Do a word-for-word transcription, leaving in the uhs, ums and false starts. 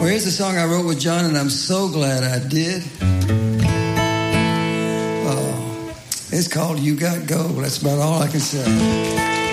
Well, here's a song I wrote with John, and I'm so glad I did. Uh, it's called You Got Gold. That's about all I can say.